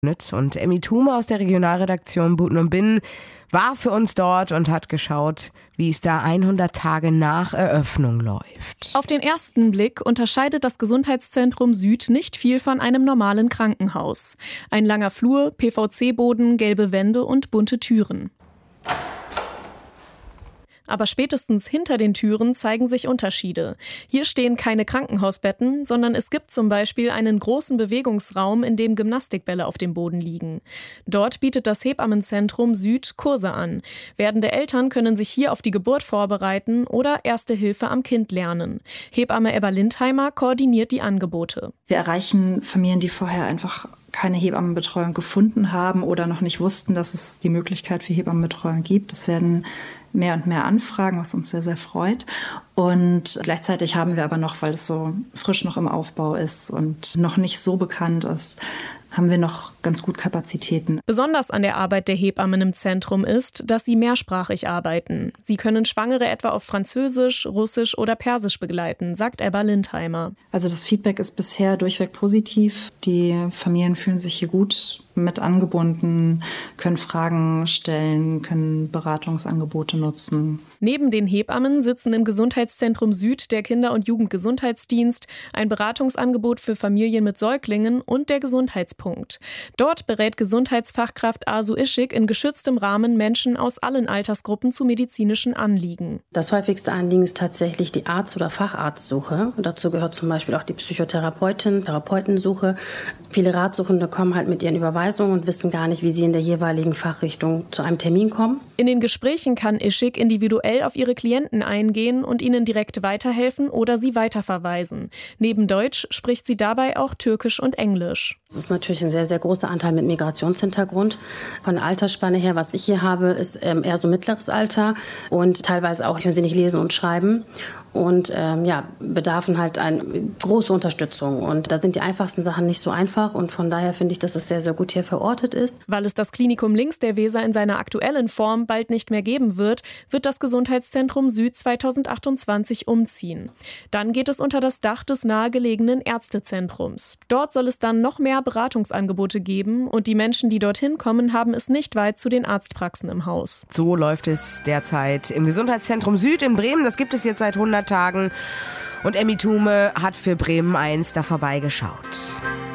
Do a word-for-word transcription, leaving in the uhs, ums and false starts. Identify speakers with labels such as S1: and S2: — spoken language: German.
S1: Und Emmy Thume aus der Regionalredaktion Buten und Binnen war für uns dort und hat geschaut, wie es da hundert Tage nach Eröffnung läuft.
S2: Auf den ersten Blick unterscheidet das Gesundheitszentrum Süd nicht viel von einem normalen Krankenhaus. Ein langer Flur, P V C-Boden, gelbe Wände und bunte Türen. Aber spätestens hinter den Türen zeigen sich Unterschiede. Hier stehen keine Krankenhausbetten, sondern es gibt zum Beispiel einen großen Bewegungsraum, in dem Gymnastikbälle auf dem Boden liegen. Dort bietet das Hebammenzentrum Süd Kurse an. Werdende Eltern können sich hier auf die Geburt vorbereiten oder Erste Hilfe am Kind lernen. Hebamme Ebba Lindheimer koordiniert die Angebote.
S3: Wir erreichen Familien, die vorher einfach keine Hebammenbetreuung gefunden haben oder noch nicht wussten, dass es die Möglichkeit für Hebammenbetreuung gibt. Es werden mehr und mehr Anfragen, was uns sehr, sehr freut. Und gleichzeitig haben wir aber noch, weil es so frisch noch im Aufbau ist und noch nicht so bekannt ist, haben wir noch ganz gut Kapazitäten.
S2: Besonders an der Arbeit der Hebammen im Zentrum ist, dass sie mehrsprachig arbeiten. Sie können Schwangere etwa auf Französisch, Russisch oder Persisch begleiten, sagt Ebba Lindheimer.
S3: Also das Feedback ist bisher durchweg positiv. Die Familien fühlen sich hier gut mit angebunden, können Fragen stellen, können Beratungsangebote nutzen.
S2: Neben den Hebammen sitzen im Gesundheitszentrum Süd der Kinder- und Jugendgesundheitsdienst, ein Beratungsangebot für Familien mit Säuglingen und der Gesundheitspunkt. Dort berät Gesundheitsfachkraft Asu Ischik in geschütztem Rahmen Menschen aus allen Altersgruppen zu medizinischen Anliegen.
S4: Das häufigste Anliegen ist tatsächlich die Arzt- oder Facharztsuche. Dazu gehört zum Beispiel auch die Psychotherapeutin, Therapeutensuche. Viele Ratsuchende kommen halt mit ihren Überweisungen und wissen gar nicht, wie sie in der jeweiligen Fachrichtung zu einem Termin kommen.
S2: In den Gesprächen kann Ischik individuell auf ihre Klienten eingehen und ihnen direkt weiterhelfen oder sie weiterverweisen. Neben Deutsch spricht sie dabei auch Türkisch und Englisch.
S4: Es ist natürlich ein sehr, sehr großer Anteil mit Migrationshintergrund. Von der Altersspanne her, was ich hier habe, ist ähm, eher so mittleres Alter und teilweise auch können sie nicht lesen und schreiben. Und ähm, ja, bedarfen halt eine große Unterstützung. Und da sind die einfachsten Sachen nicht so einfach. Und von daher finde ich, dass es sehr, sehr gut hier verortet ist.
S2: Weil es das Klinikum links der Weser in seiner aktuellen Form bald nicht mehr geben wird, wird das Gesundheitszentrum Süd zweitausendachtundzwanzig umziehen. Dann geht es unter das Dach des nahegelegenen Ärztezentrums. Dort soll es dann noch mehr Beratungsangebote geben. Und die Menschen, die dorthin kommen, haben es nicht weit zu den Arztpraxen im Haus.
S1: So läuft es derzeit im Gesundheitszentrum Süd in Bremen. Das gibt es jetzt seit hundert Tagen. Und Emmy Thume hat für Bremen eins da vorbeigeschaut.